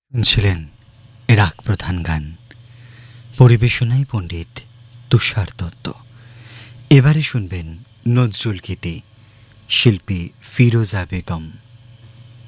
শুনছিলেন রাগ প্রধান গান, পরিবেশনায় পণ্ডিত তুষার দত্ত। এবারে শুনবেন নজরুল গীতি, শিল্পী ফিরোজা বেগম।